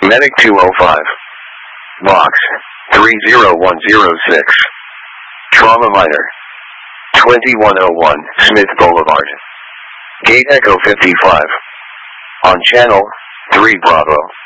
Medic 205. Box 30106. Trauma Minor. 2101 Smith Boulevard. Gate Echo 55. On channel 3 Bravo.